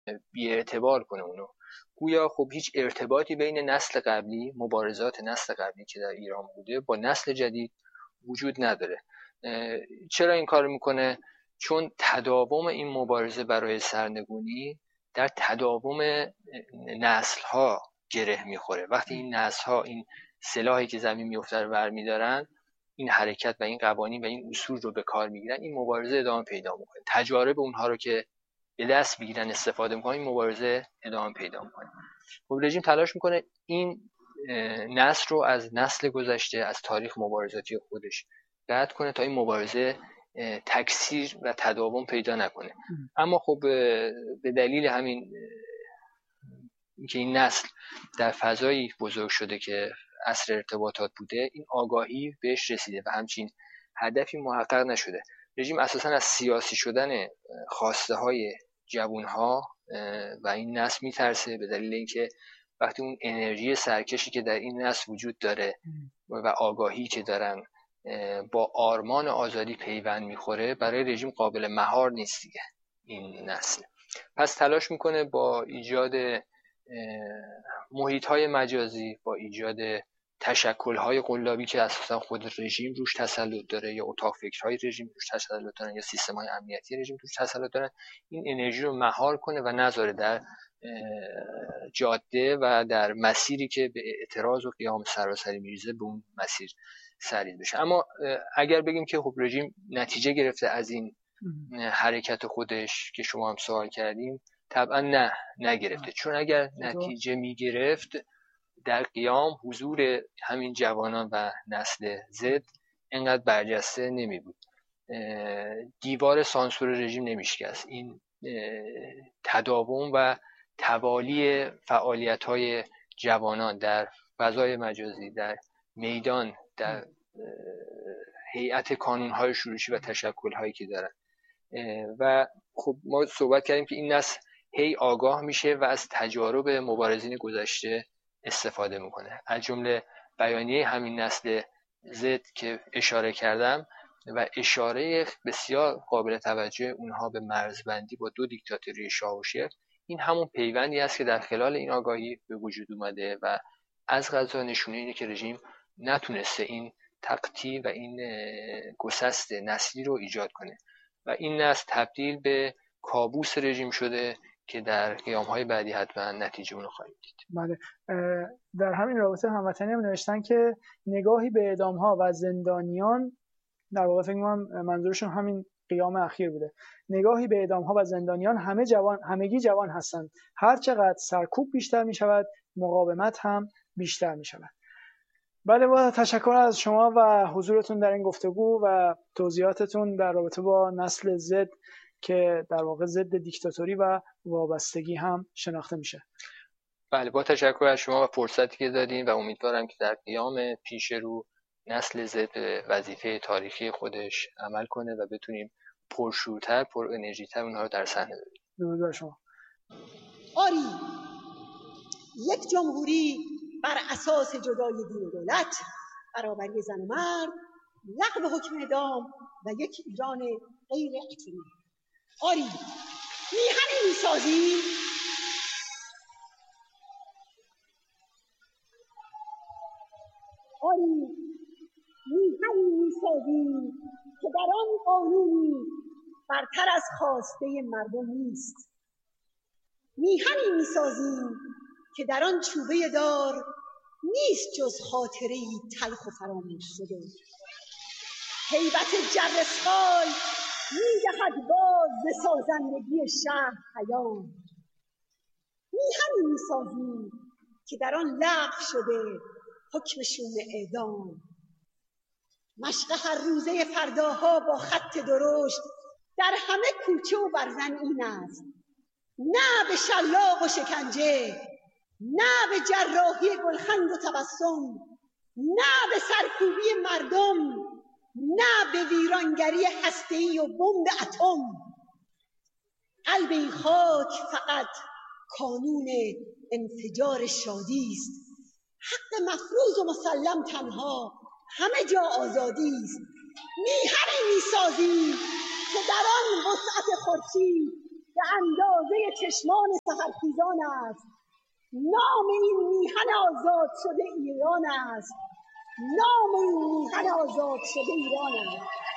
بی‌اعتبار کنه اونو. گویا خب هیچ ارتباطی بین نسل قبلی، مبارزات نسل قبلی که در ایران بوده با نسل جدید وجود نداره. چرا این کار میکنه؟ چون تداوم این مبارزه برای سرنگونی در تداوم نسل‌ها گره میخوره. وقتی این نسل‌ها این سلاحی که زمین میفته رو برمیدارن، این حرکت و این قوانین و این اصول رو به کار میگیرن، این مبارزه ادامه پیدا میکنه. تجارب اونها رو که به دست میگیرن، استفاده میکنن، این مبارزه ادامه پیدا میکنه. خب رژیم تلاش میکنه این نسل رو از نسل گذشته، از تاریخ مبارزاتی خودش رد کنه تا این مبارزه تکثیر و تداوم پیدا نکنه. اما خب به دلیل همین که این نسل در فضایی بزرگ شده که عصر ارتباطات بوده، این آگاهی بهش رسیده و همچین هدفی محقق نشده. رژیم اساساً از سیاسی شدن خواسته های جوانها و این نسل میترسه، به دلیل اینکه وقتی اون انرژی سرکشی که در این نسل وجود داره و آگاهی که دارن با آرمان آزادی پیوند میخوره، برای رژیم قابل مهار نیست دیگه این نسل. پس تلاش میکنه با ایجاد محیط‌های مجازی، با ایجاد تشکل‌های قلابی که اساسا خود رژیم روش تسلط داره یا اتاق فکرهای رژیم روش تسلط دارن یا سیستم‌های امنیتی رژیم روش تسلط دارن، این انرژی رو مهار کنه و نذاره در جاده و در مسیری که به اعتراض و قیام سراسری میریزه به اون مسیر سرید بشه. اما اگر بگیم که خب رژیم نتیجه گرفته از این حرکت خودش که شما هم سوال کردیم، طبعا نگرفته. چون اگر نتیجه میگرفت، در قیام حضور همین جوانان و نسل زد اینقدر برجسته نمی بود، دیوار سانسور رژیم نمیشکست. این تداوم و توالی فعالیت‌های جوانان در فضای مجازی، در میدان، در هیئت کانون‌های شورشی و تشکل‌هایی که دارن. و خب ما صحبت کردیم که این نسل هی آگاه میشه و از تجارب مبارزین گذشته استفاده میکنه. از جمله بیانیه همین نسل زد که اشاره کردم و اشاره بسیار قابل توجه اونها به مرزبندی با دو دیکتاتوری شاه و شیخ، این همون پیوندی است که در خلال این آگاهی به وجود اومده و از قضا نشونه اینه که رژیم نتونسته این تقطیع و این گسست نسلی رو ایجاد کنه و این نسل تبدیل به کابوس رژیم شده که در قیام‌های بعدی حتما نتیجه اون رو خواهیم دید. بله، در همین رابطه هموطنی هم نوشتن که نگاهی به اعدام‌ها و زندانیان، در واقع فکر می‌کنم منظورشون همین قیام اخیر بوده، نگاهی به اعدام‌ها و زندانیان همگی جوان هستند. هر چقدر سرکوب بیشتر می‌شود، مقاومت هم بیشتر می‌شود. بله، با تشکر از شما و حضورتون در این گفتگو و توضیحاتتون در رابطه با نسل زد که در واقع ضد دیکتاتوری و وابستگی هم شناخته میشه. بله، با تشکر از شما و فرصتی که دادین و امیدوارم که در قیام پیش رو نسل زد به وظیفه تاریخی خودش عمل کنه و بتونیم پرشورتر، پر انرژی‌تر اونها رو در صحنه ببینیم. درود بر شما. آری، یک جمهوری بر اساس جدای دین و دولت، برابری زن و مرد، لغو حکم اعدام و یک ایران غیر اتمی. آری، میهنی میسازیم که در آن قانونی برتر از خواسته مردم نیست. میهنی میسازیم که در آن چوبه دار نیست جز خاطره‌ای تلخ و فراموش شده. هیبت جرسخال می‌دهد باز ز سازندگی شهر پیام. میهنی میسازیم که در آن لغو شده حکم شوم اعدام. مشق هر روزه فرداها با خط درشت در همه کوچه و برزن این است: نه به شلاق و شکنجه، نه به جراحی گلخند و تبسم، نه به سرکوبی مردم، نه به ویرانگری هسته‌ای و بمب اتم. قلب این خاک فقط کانون انفجار شادی است. حق مفروض و مسلم تنها همه جا آزادی است. میهنی میسازیم که در آن وسعت خورشید به اندازه چشمان سحرخیزان است. نام این میهن آزاد شده ایران است. نام این میهن آزاد شده ایران است.